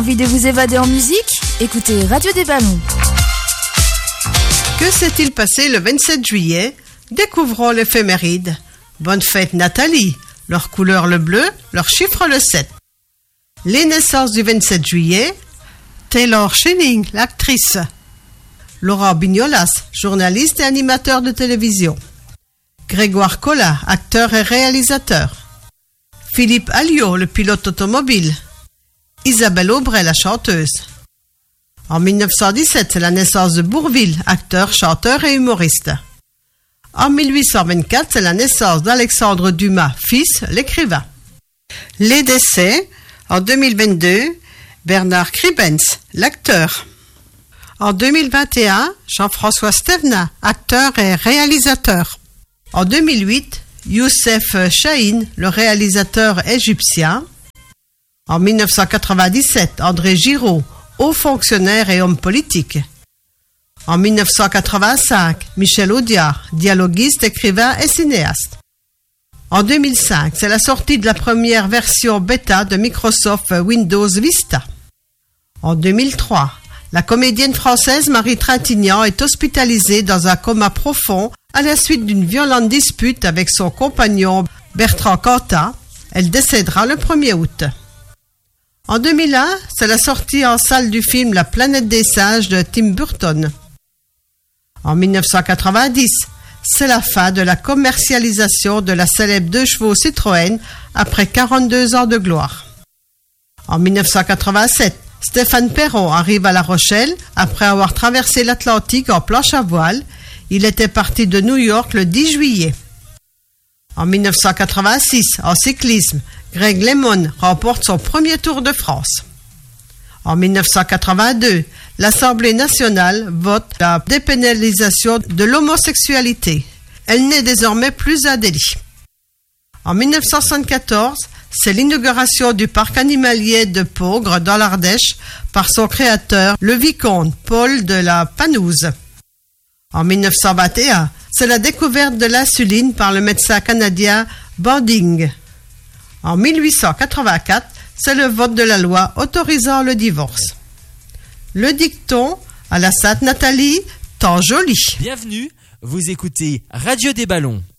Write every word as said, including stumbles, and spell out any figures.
Envie de vous évader en musique? Écoutez Radio des Ballons. Que s'est-il passé le vingt-sept juillet? Découvrons l'éphéméride. Bonne fête Nathalie. Leur couleur le bleu, leur chiffre le sept. Les naissances du vingt-sept juillet. Taylor Schilling, l'actrice. Laurent Bignolas, journaliste et animateur de télévision. Grégoire Collat, acteur et réalisateur. Philippe Alliot, le pilote automobile. Isabelle Aubray, la chanteuse. En mille neuf cent dix-sept, c'est la naissance de Bourvil, acteur, chanteur et humoriste. En mille huit cent vingt-quatre, c'est la naissance d'Alexandre Dumas, fils, l'écrivain. Les décès, en deux mille vingt-deux, Bernard Kribens, l'acteur. En deux mille vingt et un, Jean-François Stevenat, acteur et réalisateur. En deux mille huit, Youssef Chahine, le réalisateur égyptien. En mille neuf cent quatre-vingt-dix-sept, André Giraud, haut fonctionnaire et homme politique. En mille neuf cent quatre-vingt-cinq, Michel Audiard, dialoguiste, écrivain et cinéaste. En deux mille cinq, c'est la sortie de la première version bêta de Microsoft Windows Vista. En deux mille trois, la comédienne française Marie Trintignant est hospitalisée dans un coma profond à la suite d'une violente dispute avec son compagnon Bertrand Cantat. Elle décédera le premier août. En deux mille un, c'est la sortie en salle du film La planète des singes de Tim Burton. En mille neuf cent quatre-vingt-dix, c'est la fin de la commercialisation de la célèbre deux chevaux Citroën après quarante-deux ans de gloire. En mille neuf cent quatre-vingt-sept, Stéphane Perron arrive à La Rochelle après avoir traversé l'Atlantique en planche à voile. Il était parti de New York le dix juillet. En mille neuf cent quatre-vingt-six, en cyclisme, Greg LeMond remporte son premier Tour de France. En mille neuf cent quatre-vingt-deux, l'Assemblée nationale vote la dépénalisation de l'homosexualité. Elle n'est désormais plus un délit. En mille neuf cent soixante-quatorze, c'est l'inauguration du parc animalier de Peaugres dans l'Ardèche par son créateur, le vicomte Paul de la Panouse. En mille neuf cent vingt et un, c'est la découverte de l'insuline par le médecin canadien Banding. En mille huit cent quatre-vingt-quatre, c'est le vote de la loi autorisant le divorce. Le dicton à la Sainte Nathalie, tant joli. Bienvenue, vous écoutez Radio des Ballons.